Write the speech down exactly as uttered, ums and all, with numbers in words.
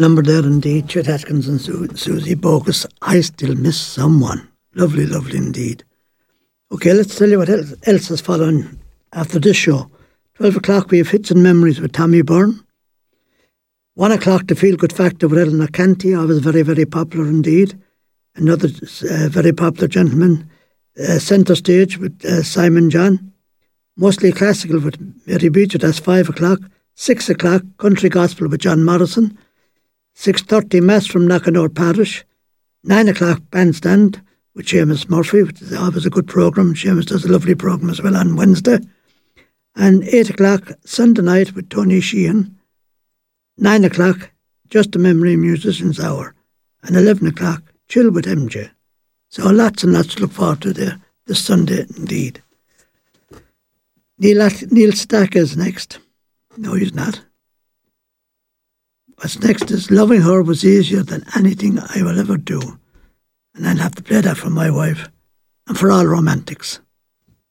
number there indeed. Chet Atkins and Su- Susie Bogus. I Still Miss Someone. Lovely, lovely indeed. Okay, let's tell you what else, else is following after this show. twelve o'clock we have Hits and Memories with Tommy Byrne. one o'clock the Feel Good Factor with Eleanor Canty. Always very, very popular indeed. Another uh, very popular gentleman. Uh, Centre Stage with uh, Simon John. Mostly classical with Mary Beecher. That's five o'clock. six o'clock Country Gospel with John Morrison. six thirty Mass from Knockanore Parish. nine o'clock Bandstand with Seamus Murphy, which is always a good programme. Seamus does a lovely programme as well on Wednesday. And eight o'clock Sunday night with Tony Sheehan. nine o'clock Just a Memory Musicians Hour. And eleven o'clock Chill with M J. So lots and lots to look forward to there this Sunday indeed. Neil, At- Neil Stack is next. No, he's not. What's next is Loving Her Was Easier Than Anything I Will Ever Do. And I'll have to play that for my wife and for all romantics.